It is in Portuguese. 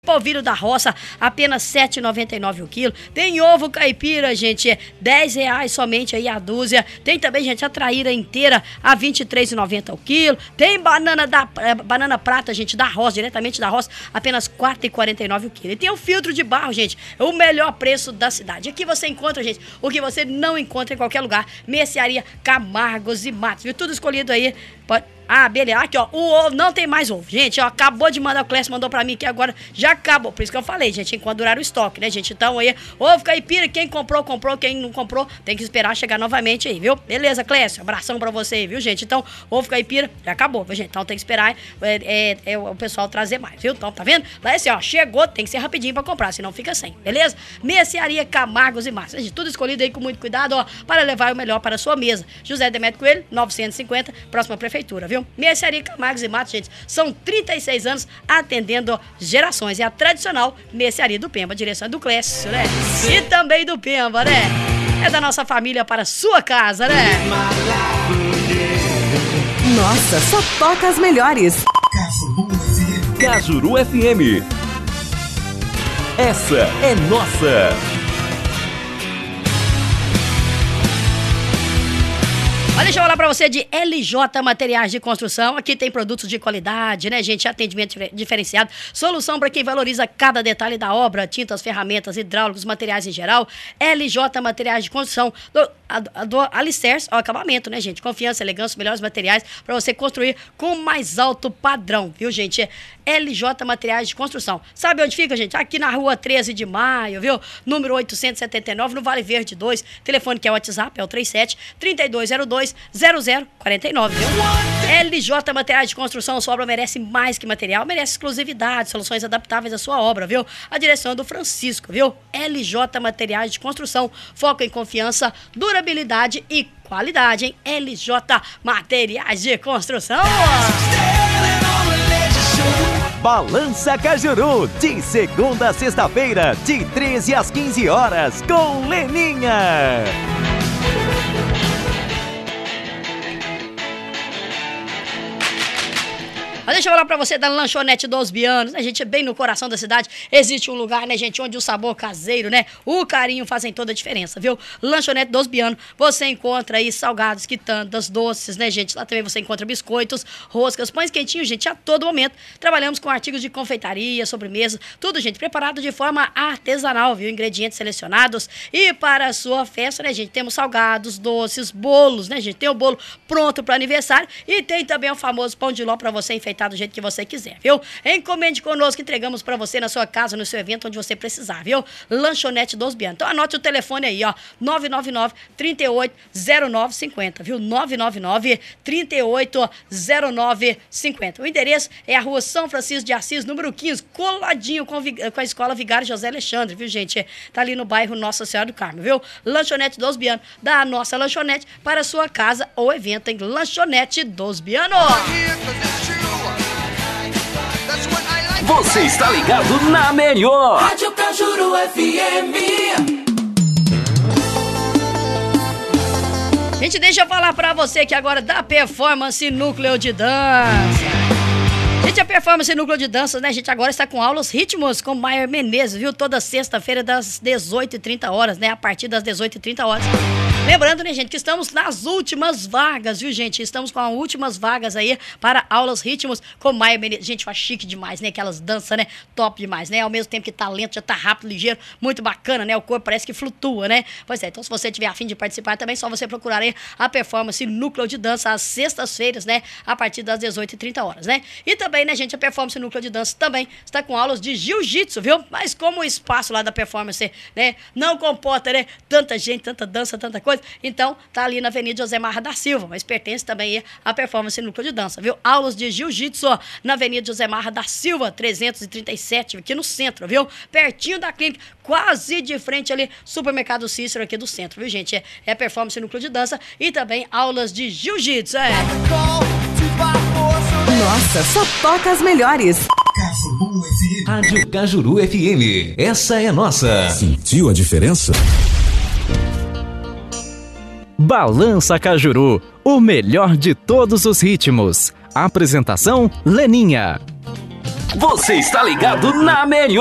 Polvilho da roça, apenas R$ 7,99 o quilo. Tem ovo caipira, gente, R$10 somente aí a dúzia. Tem também, gente, a traíra inteira a R$ 23,90 o quilo. Tem banana prata, gente, da roça, diretamente da roça, apenas R$ 4,49 o quilo. E tem o filtro de barro, gente, o melhor preço da cidade. Aqui você encontra, gente, o que você não encontra em qualquer lugar. Mercearia Camargos e Matos, viu? Tudo escolhido aí. Ah, beleza. Aqui, ó, o ovo, não tem mais ovo. Gente, ó, acabou de mandar, o Clécio mandou pra mim aqui agora, já acabou. Por isso que eu falei, gente, enquanto durar o estoque, né, gente? Então aí, ovo caipira, quem comprou, comprou. Quem não comprou, tem que esperar chegar novamente aí, viu? Beleza, Clécio? Abração pra você aí, viu, gente? Então, ovo caipira, já acabou, viu, gente? Então tem que esperar o pessoal trazer mais, viu? Então, tá vendo? Lá é assim, ó, chegou, tem que ser rapidinho pra comprar, senão fica sem, beleza? Mercearia Camargos e Matos. Gente, tudo escolhido aí com muito cuidado, ó, para levar o melhor para a sua mesa. José Demetrio Coelho, 950, próxima prefeitura, viu? Mercearia Camargos e Matos, gente, são 36 anos atendendo gerações. É a tradicional Mercearia do Pemba, direção do Clécio, né? E também do Pemba, né? É da nossa família para a sua casa, né? Nossa, só toca as melhores. Cajuru FM. Essa é nossa. Olha, deixa eu falar pra você de LJ Materiais de Construção. Aqui tem produtos de qualidade, né, gente? Atendimento diferenciado. Solução para quem valoriza cada detalhe da obra. Tintas, ferramentas, hidráulicos, materiais em geral. LJ Materiais de Construção. Do alicerce ao acabamento, né, gente? Confiança, elegância, melhores materiais para você construir com mais alto padrão, viu, gente? LJ Materiais de Construção. Sabe onde fica, gente? Aqui na rua 13 de maio, viu? Número 879, no Vale Verde 2. Telefone que é o WhatsApp, é o 37-3202-0049, viu? LJ Materiais de Construção, sua obra merece mais que material, merece exclusividade, soluções adaptáveis à sua obra, viu? A direção é do Francisco, viu? LJ Materiais de Construção, foco em confiança, durabilidade e qualidade, hein? LJ Materiais de Construção. Balança Cajuru, de segunda a sexta-feira, de 13 às 15 horas, com Leninha. Mas deixa eu falar pra você da Lanchonete dos Bianos, né, gente? Bem no coração da cidade existe um lugar, né, gente, onde o sabor caseiro, né, o carinho fazem toda a diferença, viu? Lanchonete dos Bianos, você encontra aí salgados, quitandas, doces, né, gente? Lá também você encontra biscoitos, roscas, pães quentinhos, gente, a todo momento. Trabalhamos com artigos de confeitaria, sobremesa, tudo, gente, preparado de forma artesanal, viu? Ingredientes selecionados. E para a sua festa, né, gente, temos salgados, doces, bolos, né, gente? Tem o bolo pronto para aniversário e tem também o famoso pão de ló para você enfeitar do jeito que você quiser, viu? Encomende conosco, entregamos pra você na sua casa, no seu evento, onde você precisar, viu? Lanchonete dos Bianos. Então anote o telefone aí, ó, 999-380950, viu? 999-380950. O endereço é a rua São Francisco de Assis, número 15, coladinho com a Escola Vigário José Alexandre, viu, gente? Tá ali no bairro Nossa Senhora do Carmo, viu? Lanchonete dos Bianos, da nossa lanchonete para a sua casa ou evento, em Lanchonete dos Bianos. Você está ligado na melhor Rádio Cajuru FM. Gente, deixa eu falar pra você que agora da Performance Núcleo de Dança. Gente, a Performance Núcleo de Dança, né, gente, agora está com aulas ritmos com Maier Menezes, viu? Toda sexta-feira das 18h30, né? A partir das 18h30. Lembrando, né, gente, que estamos nas últimas vagas, viu, gente? Estamos com as últimas vagas aí para aulas ritmos com Maier Menezes. Gente, faz chique demais, né? Aquelas danças, né? Top demais, né? Ao mesmo tempo que talento, já tá rápido, ligeiro, muito bacana, né? O corpo parece que flutua, né? Pois é, então se você tiver a fim de participar também, só você procurar aí a Performance Núcleo de Dança às sextas-feiras, né? A partir das 18h30, né? E também, né, gente, a Performance Núcleo de Dança também está com aulas de jiu-jitsu, viu? Mas como o espaço lá da Performance, né, não comporta, né, tanta gente, tanta dança, tanta coisa, então tá ali na Avenida José Marra da Silva, mas pertence também à Performance Núcleo de Dança, viu? Aulas de jiu-jitsu na Avenida José Marra da Silva, 337, aqui no centro, viu? Pertinho da clínica, quase de frente ali, Supermercado Cícero aqui do centro, viu, gente? É Performance Núcleo de Dança e também aulas de jiu-jitsu, Nossa, só toca as melhores. Rádio Cajuru FM. Essa é nossa. Sentiu a diferença? Balança Cajuru, o melhor de todos os ritmos. Apresentação Leninha. Você está ligado na melhor.